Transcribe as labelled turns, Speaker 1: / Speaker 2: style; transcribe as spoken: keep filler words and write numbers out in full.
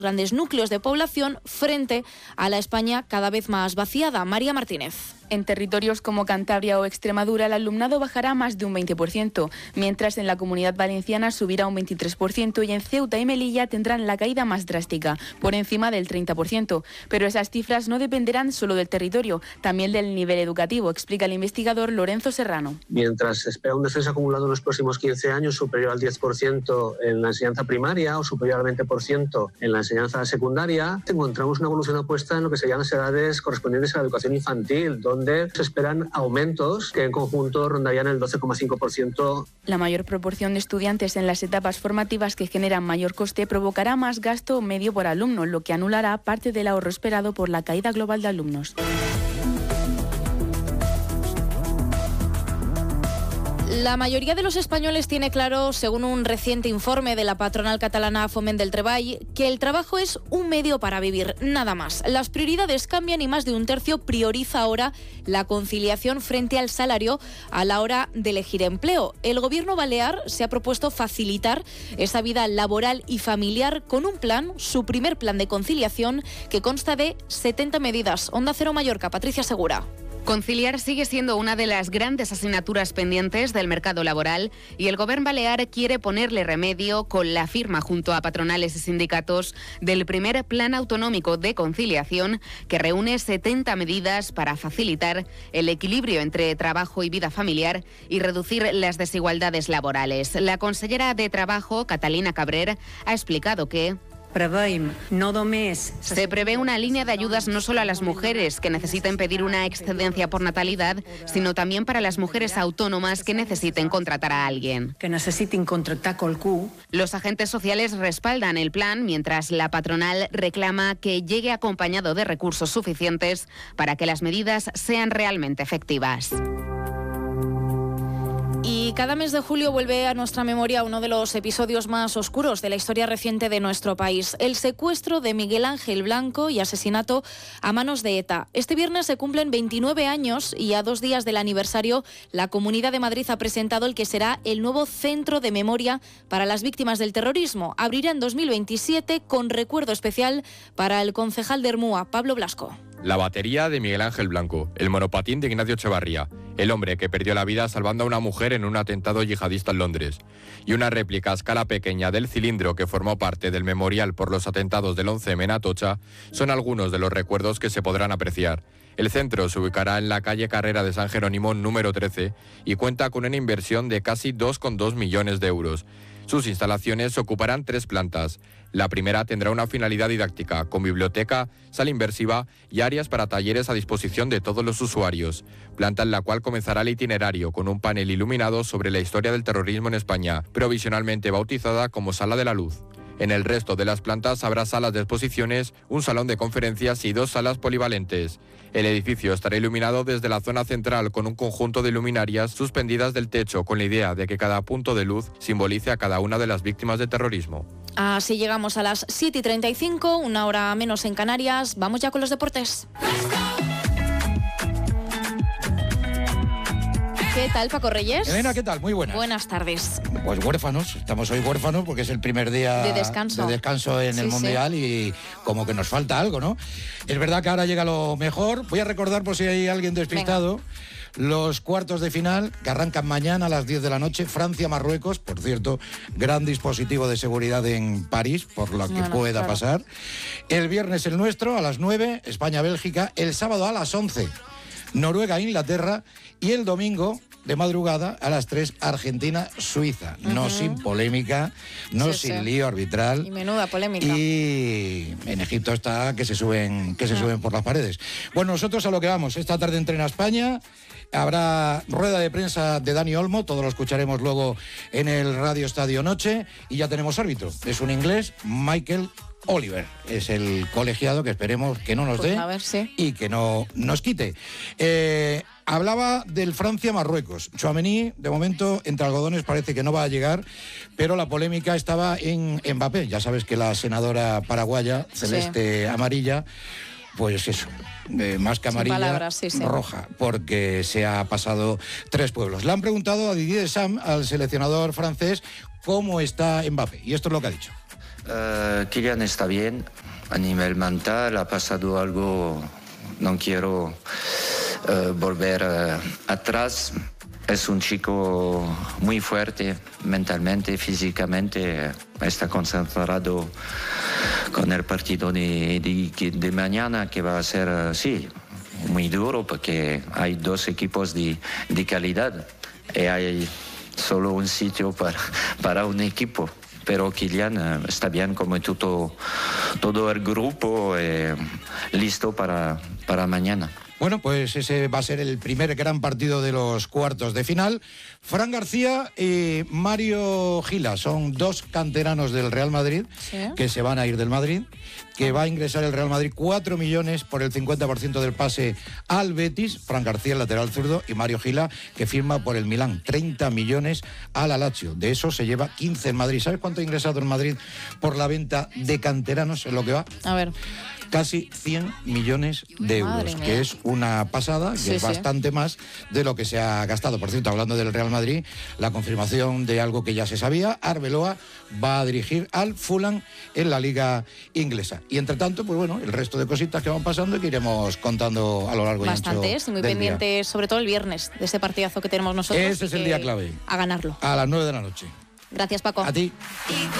Speaker 1: grandes núcleos de población frente a la España cada vez más vaciada. María Martínez.
Speaker 2: En territorios como Cantabria o Extremadura, el alumnado bajará más de un veinte por ciento, mientras en la Comunidad Valenciana subirá un veintitrés por ciento y en Ceuta y Melilla tendrán la caída más drástica, por encima del treinta por ciento. Pero esas cifras no dependerán solo del territorio, también del nivel educativo, explica el investigador Lorenzo Serrano.
Speaker 3: Mientras se espera un descenso acumulado en los próximos quince años superior al diez por ciento en la enseñanza primaria o superior al veinte por ciento en la enseñanza secundaria, encontramos una evolución opuesta en lo que serían las edades correspondientes a la educación infantil, donde donde se esperan aumentos que en conjunto rondarían el doce coma cinco por ciento.
Speaker 2: La mayor proporción de estudiantes en las etapas formativas que generan mayor coste provocará más gasto medio por alumno, lo que anulará parte del ahorro esperado por la caída global de alumnos.
Speaker 1: La mayoría de los españoles tiene claro, según un reciente informe de la patronal catalana Foment del Treball, que el trabajo es un medio para vivir, nada más. Las prioridades cambian y más de un tercio prioriza ahora la conciliación frente al salario a la hora de elegir empleo. El gobierno balear se ha propuesto facilitar esa vida laboral y familiar con un plan, su primer plan de conciliación, que consta de setenta medidas. Onda Cero Mallorca, Patricia Segura.
Speaker 4: Conciliar sigue siendo una de las grandes asignaturas pendientes del mercado laboral y el Gobierno balear quiere ponerle remedio con la firma junto a patronales y sindicatos del primer Plan Autonómico de Conciliación, que reúne setenta medidas para facilitar el equilibrio entre trabajo y vida familiar y reducir las desigualdades laborales. La consellera de Trabajo, Catalina Cabrer, ha explicado que se prevé una línea de ayudas no solo a las mujeres que necesiten pedir una excedencia por natalidad, sino también para las mujeres autónomas que necesiten contratar a alguien.
Speaker 5: Que necesiten contratar qualcú.
Speaker 4: Los agentes sociales respaldan el plan, mientras la patronal reclama que llegue acompañado de recursos suficientes para que las medidas sean realmente efectivas.
Speaker 1: Y cada mes de julio vuelve a nuestra memoria uno de los episodios más oscuros de la historia reciente de nuestro país, el secuestro de Miguel Ángel Blanco y asesinato a manos de ETA. Este viernes se cumplen veintinueve años y a dos días del aniversario, la Comunidad de Madrid ha presentado el que será el nuevo Centro de Memoria para las Víctimas del Terrorismo. Abrirá en dos mil veintisiete con recuerdo especial para el concejal de Ermua, Pablo Blasco.
Speaker 6: La batería de Miguel Ángel Blanco, el monopatín de Ignacio Echevarría, el hombre que perdió la vida salvando a una mujer en un atentado yihadista en Londres, y una réplica a escala pequeña del cilindro que formó parte del memorial por los atentados del once eme en Atocha, son algunos de los recuerdos que se podrán apreciar. El centro se ubicará en la calle Carrera de San Jerónimo número trece y cuenta con una inversión de casi dos coma dos millones de euros. Sus instalaciones ocuparán tres plantas. La primera tendrá una finalidad didáctica, con biblioteca, sala inversiva y áreas para talleres a disposición de todos los usuarios. Planta en la cual comenzará el itinerario con un panel iluminado sobre la historia del terrorismo en España, provisionalmente bautizada como Sala de la Luz. En el resto de las plantas habrá salas de exposiciones, un salón de conferencias y dos salas polivalentes. El edificio estará iluminado desde la zona central con un conjunto de luminarias suspendidas del techo, con la idea de que cada punto de luz simbolice a cada una de las víctimas del terrorismo.
Speaker 1: Así llegamos a las siete y treinta y cinco, una hora menos en Canarias. Vamos ya con los deportes. ¿Qué tal, Paco Reyes?
Speaker 7: Elena, ¿qué tal? Muy buenas.
Speaker 1: Buenas tardes.
Speaker 7: Pues huérfanos, estamos hoy huérfanos porque es el primer día
Speaker 1: de descanso,
Speaker 7: de descanso en sí, el Mundial, sí. Y como que nos falta algo, ¿no? Es verdad que ahora llega lo mejor. Voy a recordar, por si hay alguien despistado, venga, los cuartos de final que arrancan mañana a las diez de la noche. Francia-Marruecos, por cierto, gran dispositivo de seguridad en París, por lo que bueno, pueda claro. pasar. El viernes el nuestro, a las nueve, España-Bélgica. El sábado a las once, Noruega-Inglaterra. Y el domingo, de madrugada, a las tres, Argentina-Suiza. Uh-huh. No sin polémica, no sí, sin sí. lío arbitral.
Speaker 1: Y menuda polémica.
Speaker 7: Y en Egipto está que se suben, que se uh-huh. suben por las paredes. Bueno, nosotros a lo que vamos. Esta tarde entrena España. Habrá rueda de prensa de Dani Olmo, todo lo escucharemos luego en el Radio Estadio Noche. Y ya tenemos árbitro. Es un inglés, Michael Oliver. Es el colegiado que esperemos que no nos pues dé
Speaker 1: a ver, sí.
Speaker 7: y que no nos quite. Eh... Hablaba del Francia-Marruecos. Tchouaméni, de momento, entre algodones parece que no va a llegar, pero la polémica estaba en Mbappé. Ya sabes que la senadora paraguaya, celeste sí. amarilla, pues eso, eh, más que amarilla,
Speaker 1: palabras, sí, sí.
Speaker 7: roja, porque se ha pasado tres pueblos. Le han preguntado a Didier Deschamps, al seleccionador francés, cómo está Mbappé, y esto es lo que ha dicho.
Speaker 8: Uh, Kylian está bien a nivel mental, ha pasado algo, no quiero uh, volver uh, atrás. Es un chico muy fuerte mentalmente, físicamente, está concentrado con el partido de, de, de mañana, que va a ser, uh, sí, muy duro, porque hay dos equipos de, de calidad y hay solo un sitio para, para un equipo. Pero Kylian eh, está bien como todo, todo el grupo eh, listo para, para mañana.
Speaker 7: Bueno, pues ese va a ser el primer gran partido de los cuartos de final. Fran García y Mario Gila son dos canteranos del Real Madrid, ¿sí?, que se van a ir del Madrid, que va a ingresar el Real Madrid cuatro millones por el cincuenta por ciento del pase al Betis. Fran García, el lateral zurdo, y Mario Gila, que firma por el Milán, treinta millones al Lazio. De eso se lleva quince en Madrid. ¿Sabes cuánto ha ingresado en Madrid por la venta de canteranos en lo que va?
Speaker 1: A ver.
Speaker 7: Casi cien millones de euros, que es una pasada, que
Speaker 1: sí,
Speaker 7: es
Speaker 1: sí.
Speaker 7: bastante más de lo que se ha gastado. Por cierto, hablando del Real Madrid, la confirmación de algo que ya se sabía: Arbeloa va a dirigir al Fulham en la Liga Inglesa. Y entre tanto, pues bueno, el resto de cositas que van pasando y que iremos contando a lo largo y ancho del día.
Speaker 1: Bastantes, muy pendientes, sobre todo el viernes, de ese partidazo que tenemos nosotros.
Speaker 7: Ese es el día clave.
Speaker 1: A ganarlo.
Speaker 7: A las nueve de la noche.
Speaker 1: Gracias, Paco.
Speaker 7: A ti.